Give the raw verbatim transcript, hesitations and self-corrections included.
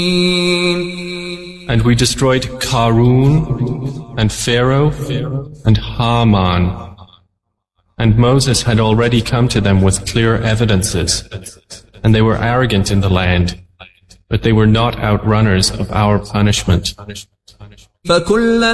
And we destroyed Qarun and Pharaoh and Haman. And Moses had already come to them with clear evidences, and they were arrogant in the land, but they were not outrunners of our punishment.